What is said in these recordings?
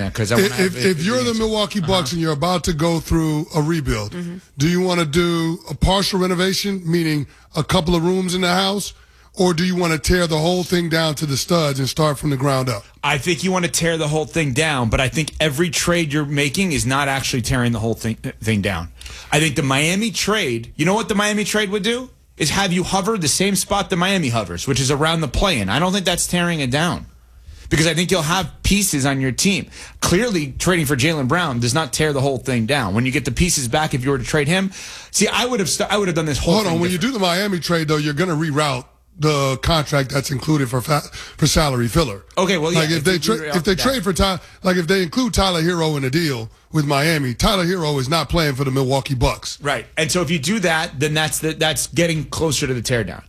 that because if you're the Milwaukee Bucks and you're about to go through a rebuild, do you want to do a partial renovation, meaning a couple of rooms in the house, or do you want to tear the whole thing down to the studs and start from the ground up? I think you want to tear the whole thing down, but I think every trade you're making is not actually tearing the whole thing down. I think the Miami trade, you know what the Miami trade would do? Is have you hover the same spot the Miami hovers, which is around the play-in. I don't think that's tearing it down because I think you'll have pieces on your team. Clearly, trading for Jaylen Brown does not tear the whole thing down. When you get the pieces back, if you were to trade him, see, I would have done this whole thing. Hold on, when you do the Miami trade, though, you're going to reroute the contract that's included for salary filler. Okay, well, yeah. Like if they trade for Tyler, like if they include Tyler Hero in the deal with Miami, Tyler Hero is not playing for the Milwaukee Bucks. Right, and so if you do that, then that's getting closer to the teardown.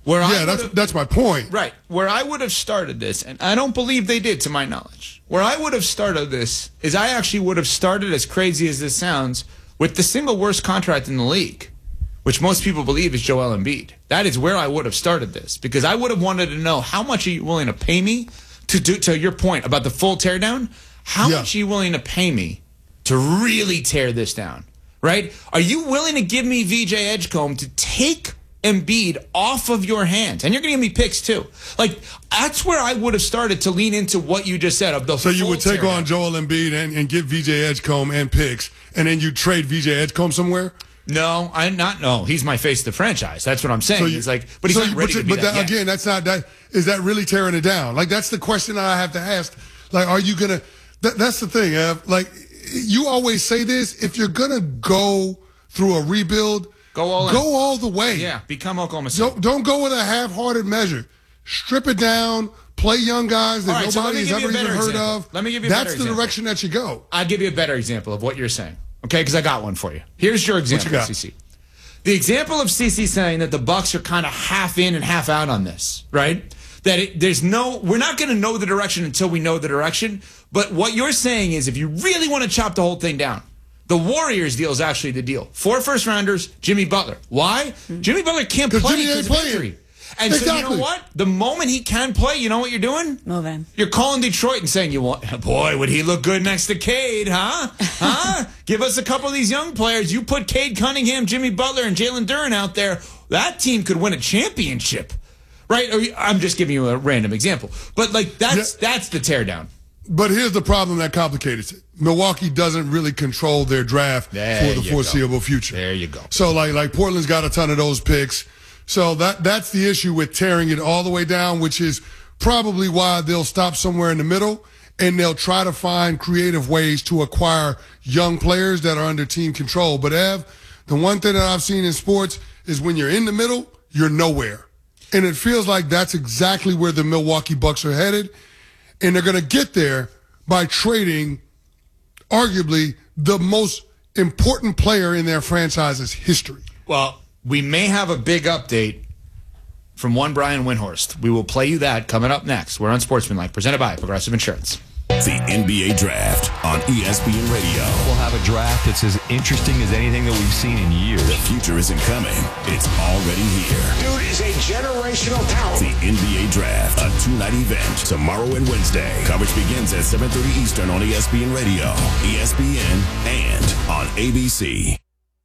That's my point. Right, where I would have started this, and I don't believe they did, to my knowledge. Where I would have started this is I actually would have started, as crazy as this sounds, with the single worst contract in the league, which most people believe is Joel Embiid. That is where I would have started this, because I would have wanted to know how much are you willing to pay me to your point about the full teardown. How much are you willing to pay me to really tear this down, right? Are you willing to give me VJ Edgecombe to take Embiid off of your hands? And you're going to give me picks too. Like, that's where I would have started to lean into what you just said of the So you would take teardown. on Joel Embiid and get VJ Edgecombe and picks, and then you trade VJ Edgecombe somewhere? No, I'm not. No, he's my face of the franchise. That's what I'm saying. So he's like, but he's not ready to be that yet. Again, that's not that. Is that really tearing it down? Like, that's the question I have to ask. Like, are you gonna? That's the thing, Ev. Like, you always say this. If you're gonna go through a rebuild, go all the way. Yeah, become Oklahoma City. Don't go with a half-hearted measure. Strip it down. Play young guys that nobody's ever even heard of. Let me give you a better example. That's the direction that you go. I'll give you a better example of what you're saying. Okay, because I got one for you. Here's your example of CC. The example of CC saying that the Bucks are kind of half in and half out on this, right? That we're not going to know the direction until we know the direction. But what you're saying is if you really want to chop the whole thing down, the Warriors deal is actually the deal. 4 first-rounders, Jimmy Butler. Why? Jimmy Butler can't play because of injury. And so you know what? The moment he can play, you know what you're doing? Moving. You're calling Detroit and saying, boy, would he look good next to Cade, huh? Huh? Give us a couple of these young players. You put Cade Cunningham, Jimmy Butler, and Jalen Duren out there, that team could win a championship. Right? Or I'm just giving you a random example. But like that's the teardown. But here's the problem that complicates it. Milwaukee doesn't really control their draft for the foreseeable future. There you go. So like Portland's got a ton of those picks. So that's the issue with tearing it all the way down, which is probably why they'll stop somewhere in the middle and they'll try to find creative ways to acquire young players that are under team control. But Ev, the one thing that I've seen in sports is when you're in the middle, you're nowhere. And it feels like that's exactly where the Milwaukee Bucks are headed. And they're going to get there by trading arguably the most important player in their franchise's history. Well, we may have a big update from one Brian Windhorst. We will play you that coming up next. We're on Sportsmanlike, presented by Progressive Insurance. The NBA Draft on ESPN Radio. We'll have a draft that's as interesting as anything that we've seen in years. The future isn't coming. It's already here. Dude is a generational talent. The NBA Draft, a 2-night event, tomorrow and Wednesday. Coverage begins at 7:30 Eastern on ESPN Radio, ESPN, and on ABC.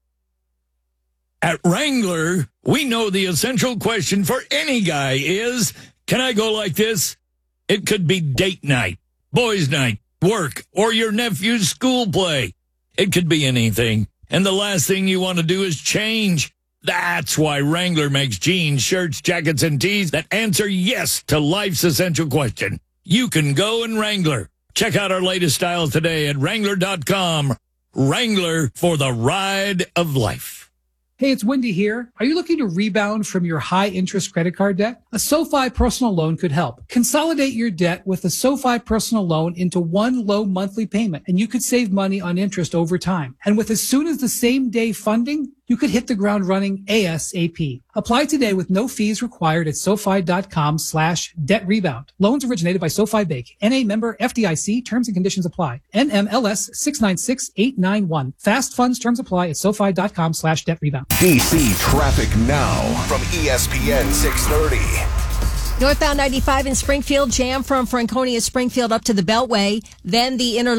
At Wrangler, we know the essential question for any guy is, can I go like this? It could be date night, boys' night, work, or your nephew's school play. It could be anything. And the last thing you want to do is change. That's why Wrangler makes jeans, shirts, jackets, and tees that answer yes to life's essential question. You can go in Wrangler. Check out our latest styles today at Wrangler.com. Wrangler, for the ride of life. Hey, it's Wendy here. Are you looking to rebound from your high-interest credit card debt? A SoFi personal loan could help. Consolidate your debt with a SoFi personal loan into one low monthly payment, and you could save money on interest over time. And with as soon as the same day funding, you could hit the ground running ASAP. Apply today with no fees required at SoFi.com/debt rebound. Loans originated by SoFi Bank. NA member FDIC. Terms and conditions apply. NMLS 696891. Fast funds terms apply at SoFi.com/debt rebound. DC traffic now from ESPN 630. Northbound 95 in Springfield, jam from Franconia Springfield up to the Beltway. Then the inner